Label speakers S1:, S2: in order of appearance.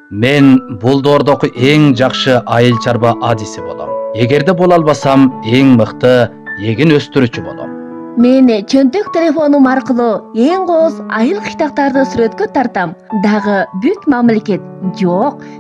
S1: Мен бул доордогу эң жакшы айыл чарба адиси болом. Эгерде боло албасам, эң мыкты эгин өстүрүүчү болом.
S2: Мен чөнтөк телефонум аркылуу эң кооз айыл кыштактарды сүрөткө тартам. Дагы бүт мамлекет жок,